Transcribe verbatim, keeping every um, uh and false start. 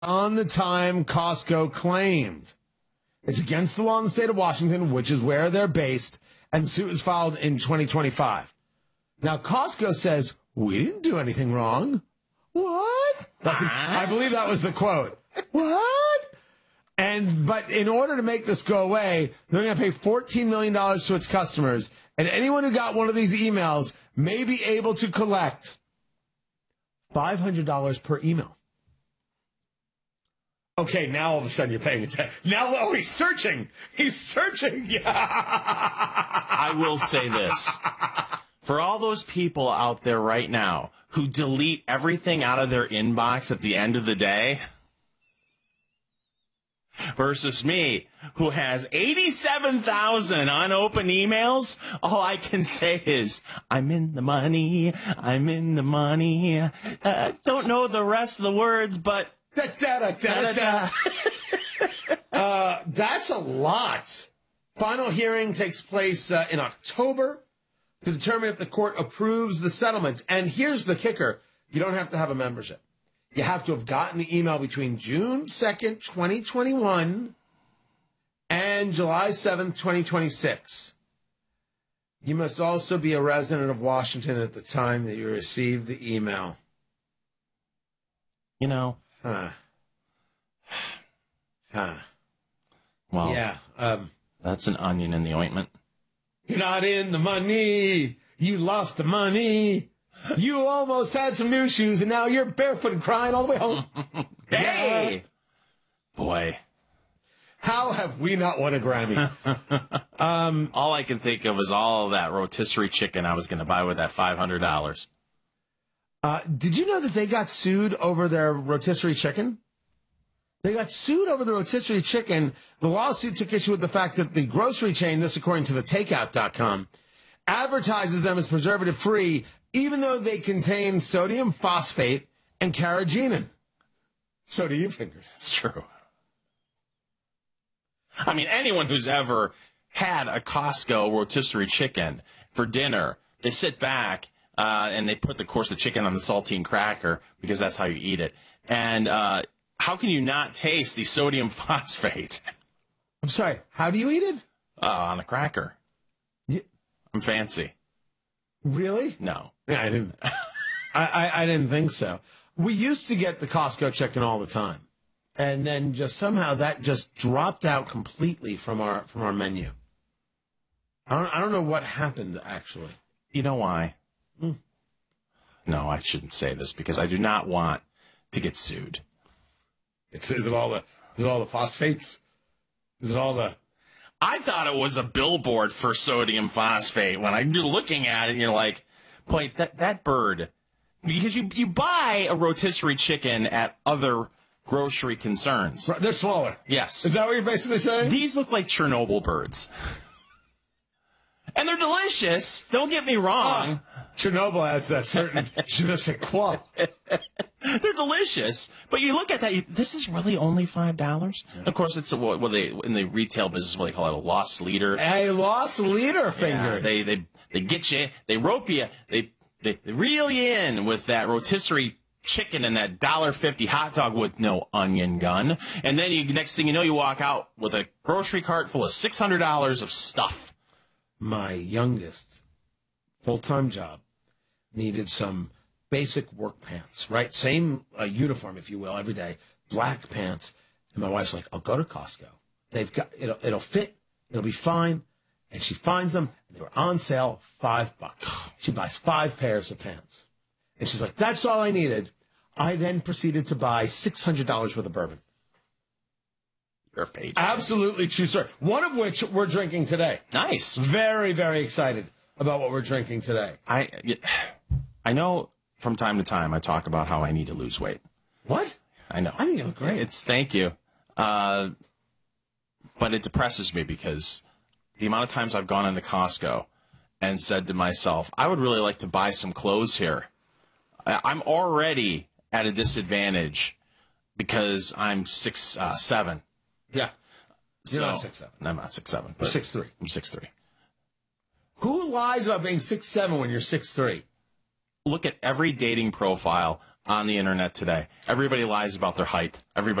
on the time Costco claimed. It's against the law in the state of Washington, which is where they're based, and the suit was filed in twenty twenty-five. Now, Costco says, we didn't do anything wrong. What? That's, I believe that was the quote. What? And but in order to make this go away, they're going to pay fourteen million dollars to its customers, and anyone who got one of these emails may be able to collect five hundred dollars per email. Okay, now all of a sudden you're paying attention. Now, oh, he's searching. He's searching. I will say this. For all those people out there right now who delete everything out of their inbox at the end of the day versus me, who has eighty-seven thousand unopened emails, all I can say is, I'm in the money, I'm in the money. Uh, don't know the rest of the words, but... Da, da, da, da, da. uh, that's a lot. Final hearing takes place uh, in October to determine if the court approves the settlement. And here's the kicker. You don't have to have a membership. You have to have gotten the email between June second, twenty twenty-one and July seventh, twenty twenty-six. You must also be a resident of Washington at the time that you received the email. You know... Huh. Huh. Well, yeah. Um, that's an onion in the ointment. You're not in the money. You lost the money. You almost had some new shoes, and now you're barefoot and crying all the way home. Hey! Yeah. Boy. How have we not won a Grammy? um, all I can think of is all of that rotisserie chicken I was going to buy with that five hundred dollars. Uh, did you know that they got sued over their rotisserie chicken? They got sued over the rotisserie chicken. The lawsuit took issue with the fact that the grocery chain, this according to the takeout dot com, advertises them as preservative-free, even though they contain sodium phosphate and carrageenan. So do you, Fingers. It's true. I mean, anyone who's ever had a Costco rotisserie chicken for dinner, they sit back uh, and they put, of course, the chicken on the saltine cracker because that's how you eat it. And uh, how can you not taste the sodium phosphate? I'm sorry. How do you eat it? Uh, on a cracker. Yeah. I'm fancy. Really? No. Yeah, I didn't. I, I, I didn't think so. We used to get the Costco chicken all the time, and then just somehow that just dropped out completely from our from our menu. I don't I don't know what happened actually. You know why? Mm. No, I shouldn't say this because I do not want to get sued. It's, is it all the is it all the phosphates? Is it all the? I thought it was a billboard for sodium phosphate when I'm looking at it and you're like, boy, that, that bird, because you, you buy a rotisserie chicken at other grocery concerns. They're smaller. Yes. Is that what you're basically saying? These look like Chernobyl birds. And they're delicious. Don't get me wrong. Uh, Chernobyl has that certain je ne sais quoi. They're delicious, but you look at that. You, this is really only five dollars. Yeah. Of course, it's a, what they in the retail business what they call it a loss leader. A loss leader, Fingers. Yeah, they they they get you, they rope you, they they, they reel you in with that rotisserie chicken and that dollar fifty hot dog with no onion gun, and then you next thing you know, you walk out with a grocery cart full of six hundred dollars of stuff. My youngest full-time job needed some basic work pants, right? Same uh, uniform, if you will, every day, black pants. And my wife's like, I'll go to Costco. They've got, it'll, it'll fit. It'll be fine. And she finds them, and they were on sale, five bucks. She buys five pairs of pants. And she's like, that's all I needed. I then proceeded to buy six hundred dollars worth of bourbon. Your page. Absolutely true story. One of which we're drinking today. Nice. Very, very excited about what we're drinking today. I, I know from time to time I talk about how I need to lose weight. What? I know. I think you look great. It's thank you. Uh, but it depresses me because the amount of times I've gone into Costco and said to myself, I would really like to buy some clothes here. I'm already at a disadvantage because I'm six, uh, seven. Yeah. You're so, not six seven. I'm not six seven. You're six three. I'm six three. Who lies about being six seven when you're six three? Look at every dating profile on the internet today. Everybody lies about their height. Everybody